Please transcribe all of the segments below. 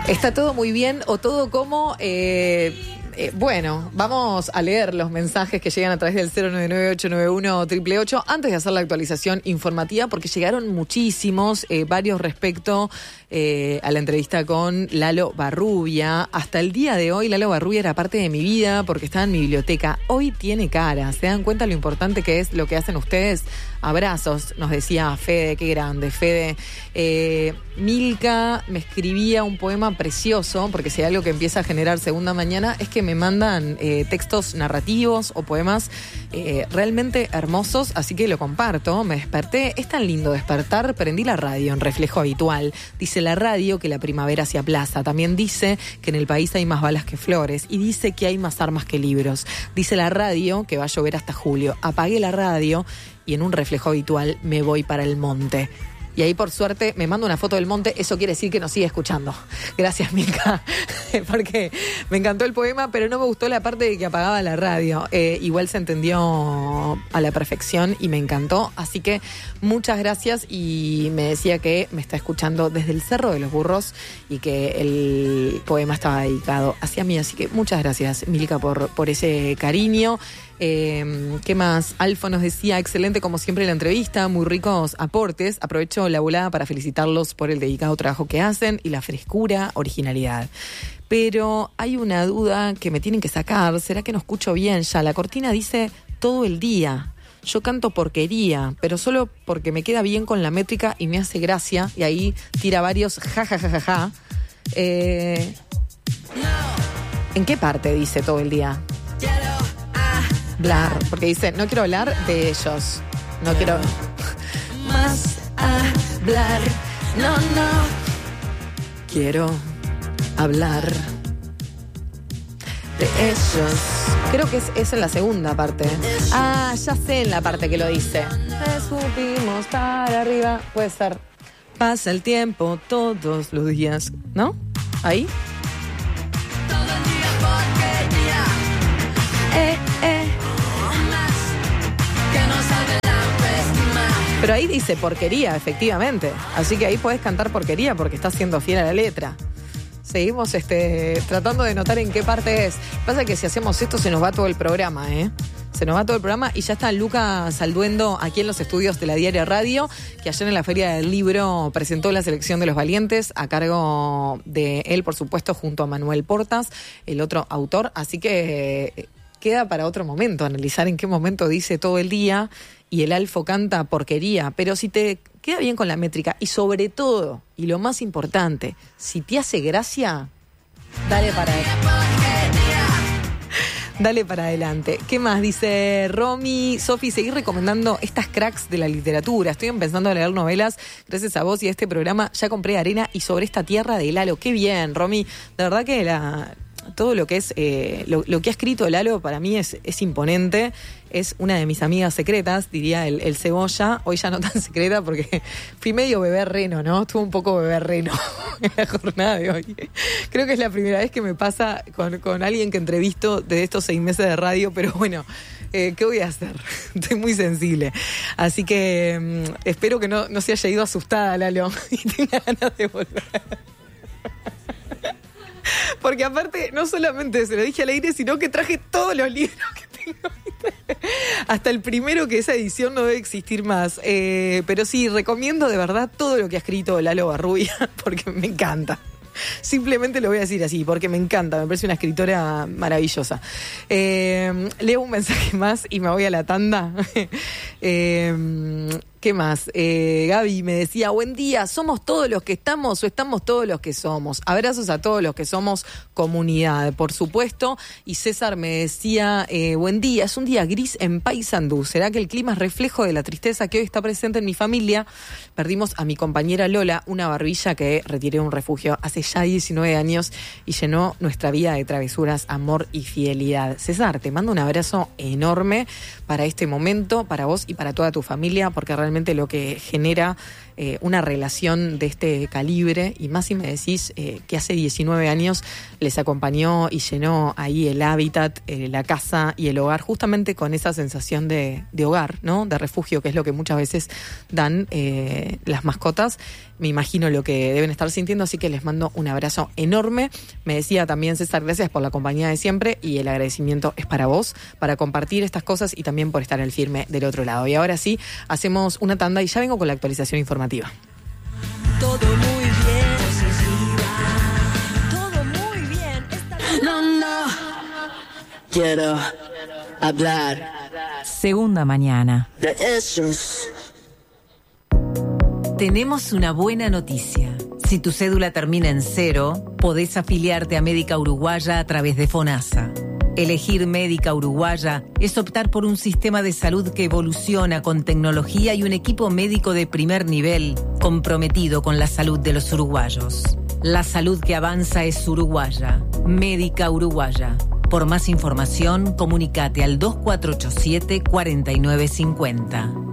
Está todo muy bien o todo como... bueno, vamos a leer los mensajes que llegan a través del 099-891-888 antes de hacer la actualización informativa, porque llegaron muchísimos, varios respecto a la entrevista con Lalo Barrubia. Hasta el día de hoy, Lalo Barrubia era parte de mi vida porque estaba en mi biblioteca. Hoy tiene cara. ¿Se dan cuenta lo importante que es lo que hacen ustedes? Abrazos, nos decía Fede, qué grande, Fede. Milka me escribía un poema precioso, porque si hay algo que empieza a generar segunda mañana es que me mandan textos narrativos o poemas realmente hermosos, así que lo comparto. Me desperté, es tan lindo despertar, prendí la radio en reflejo habitual. Dice la radio que la primavera se aplaza, también dice que en el país hay más balas que flores y dice que hay más armas que libros. Dice la radio que va a llover hasta julio. Apagué la radio y en un reflejo habitual me voy para el monte. Y ahí, por suerte, me manda una foto del monte. Eso quiere decir que nos sigue escuchando. Gracias, Milka, porque me encantó el poema, pero no me gustó la parte de que apagaba la radio. Igual se entendió a la perfección y me encantó. Así que muchas gracias. Y me decía que me está escuchando desde el Cerro de los Burros y que el poema estaba dedicado hacia mí. Así que muchas gracias, Milka, por ese cariño. ¿Qué más? Alfo nos decía, excelente como siempre la entrevista, muy ricos aportes. Aprovecho la volada para felicitarlos por el dedicado trabajo que hacen y la frescura, originalidad. Pero hay una duda que me tienen que sacar. ¿Será que no escucho bien ya? La cortina dice todo el día. Yo canto porquería, pero solo porque me queda bien con la métrica y me hace gracia. Y ahí tira varios ja. ¿En qué parte dice todo el día? Hablar, porque dice, no quiero hablar de ellos, no quiero más hablar, no, quiero hablar de ellos. Creo que es en la segunda parte. Ya sé en la parte que lo dice. Subimos para arriba, puede ser. Pasa el tiempo todos los días, ¿no? Ahí. Pero ahí dice porquería, efectivamente. Así que ahí podés cantar porquería porque estás siendo fiel a la letra. Seguimos tratando de notar en qué parte es. Pasa que si hacemos esto se nos va todo el programa, Se nos va todo el programa y ya está Luca Salduendo aquí en los estudios de la Diaria Radio, que ayer en la Feria del Libro presentó la selección de los valientes a cargo de él, por supuesto, junto a Manuel Portas, el otro autor. Así que queda para otro momento analizar en qué momento dice todo el día y el Alfo canta porquería. Pero si te queda bien con la métrica y sobre todo, y lo más importante, si te hace gracia, dale para adelante. Dale para adelante. ¿Qué más? Dice Romy, Sofi, seguir recomendando estas cracks de la literatura. Estoy empezando a leer novelas gracias a vos y a este programa. Ya compré Arena y Sobre esta tierra de Lalo. Qué bien, Romy. De verdad que todo lo que es lo que ha escrito Lalo para mí es imponente. Es una de mis amigas secretas, diría el Cebolla. Hoy ya no tan secreta porque fui medio bebé reno, ¿no? Estuve un poco bebé reno en la jornada de hoy. Creo que es la primera vez que me pasa con alguien que entrevisto de estos 6 meses de radio, pero bueno, ¿qué voy a hacer? Estoy muy sensible. Así que espero que no se haya ido asustada, Lalo, y tenga ganas de volver. Porque aparte, no solamente se lo dije al aire, sino que traje todos los libros que tengo. Hasta el primero, que esa edición no debe existir más. Pero sí, recomiendo de verdad todo lo que ha escrito Lalo Barrubia, porque me encanta. Simplemente lo voy a decir así, porque me encanta, me parece una escritora maravillosa. Leo un mensaje más y me voy a la tanda. ¿Qué más? Gaby me decía, buen día, ¿somos todos los que estamos o estamos todos los que somos? Abrazos a todos los que somos comunidad, por supuesto. Y César me decía, buen día, es un día gris en Paysandú. ¿Será que el clima es reflejo de la tristeza que hoy está presente en mi familia? Perdimos a mi compañera Lola, una barbilla que retiré de un refugio hace ya 19 años y llenó nuestra vida de travesuras, amor y fidelidad. César, te mando un abrazo enorme para este momento, para vos y para toda tu familia, porque realmente lo que genera una relación de este calibre, y más si me decís que hace 19 años les acompañó y llenó ahí el hábitat, la casa y el hogar, justamente con esa sensación de hogar, ¿no? De refugio, que es lo que muchas veces dan las mascotas. Me imagino lo que deben estar sintiendo, así que les mando un abrazo enorme. Me decía también César, gracias por la compañía de siempre, y el agradecimiento es para vos, para compartir estas cosas y también por estar al firme del otro lado. Y ahora sí, hacemos una tanda y ya vengo con la actualización informativa. Todo muy bien, todo muy bien. No, quiero hablar. Segunda mañana. De esos. Tenemos una buena noticia. Si tu cédula termina en 0, podés afiliarte a Médica Uruguaya a través de FONASA. Elegir Médica Uruguaya es optar por un sistema de salud que evoluciona con tecnología y un equipo médico de primer nivel comprometido con la salud de los uruguayos. La salud que avanza es uruguaya. Médica Uruguaya. Por más información, comunicate al 2487-4950.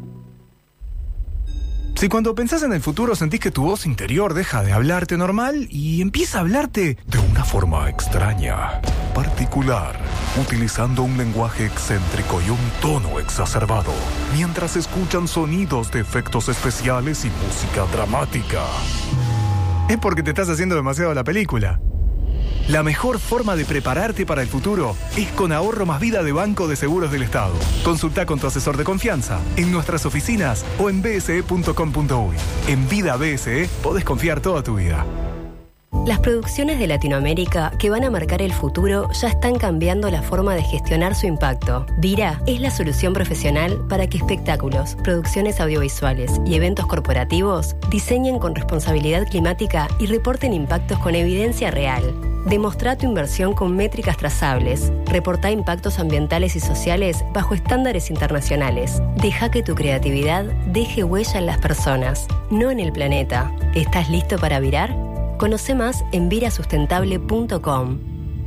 Si cuando pensás en el futuro sentís que tu voz interior deja de hablarte normal y empieza a hablarte de una forma extraña, particular, utilizando un lenguaje excéntrico y un tono exacerbado, mientras escuchan sonidos de efectos especiales y música dramática, es porque te estás haciendo demasiado la película. La mejor forma de prepararte para el futuro es con Ahorro Más Vida de Banco de Seguros del Estado. Consulta con tu asesor de confianza en nuestras oficinas o en bse.com.uy. En Vida BSE podés confiar toda tu vida. Las producciones de Latinoamérica que van a marcar el futuro ya están cambiando la forma de gestionar su impacto. Vira es la solución profesional para que espectáculos, producciones audiovisuales y eventos corporativos diseñen con responsabilidad climática y reporten impactos con evidencia real. Demostrá tu inversión con métricas trazables. Reportá impactos ambientales y sociales bajo estándares internacionales. Deja que tu creatividad deje huella en las personas, no en el planeta. ¿Estás listo para virar? Conoce más en virasustentable.com.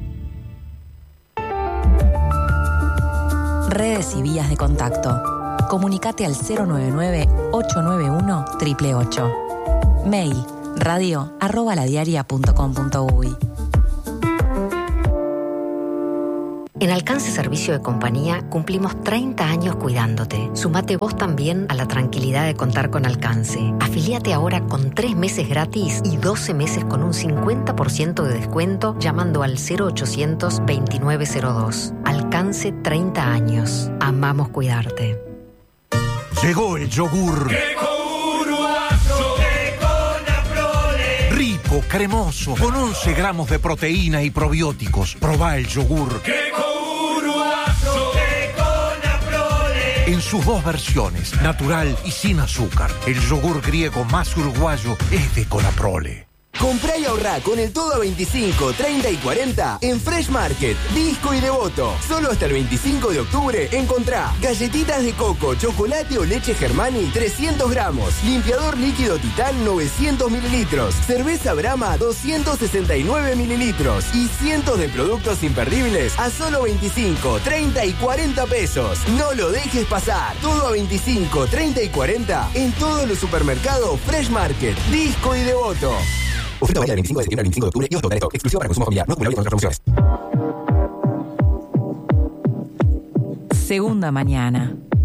Redes y vías de contacto. Comunicate al 099-891-888. Mail radio@ladiaria.com.uy. En Alcance Servicio de Compañía cumplimos 30 años cuidándote. Sumate vos también a la tranquilidad de contar con Alcance. Afilíate ahora con 3 meses gratis y 12 meses con un 50% de descuento llamando al 0800-2902. Alcance 30 años. Amamos cuidarte. Llegó el yogur. Rico, cremoso, con 11 gramos de proteína y probióticos. Probá el yogur. En sus 2 versiones, natural y sin azúcar. El yogur griego más uruguayo es de Conaprole. Comprá y ahorrá con el todo a 25, 30 y 40 en Fresh Market, Disco y Devoto. Solo hasta el 25 de octubre encontrá galletitas de coco, chocolate o leche Germani 300 gramos, limpiador líquido Titán 900 mililitros, cerveza Brahma 269 mililitros y cientos de productos imperdibles a solo 25, 30 y 40 pesos. No lo dejes pasar. Todo a 25, 30 y 40 en todos los supermercados Fresh Market, Disco y Devoto. Oferta válida del 25 de septiembre al 25 de octubre y hasta esto. Exclusivo para consumo familiar. No acumulable con otras promociones. Segunda mañana.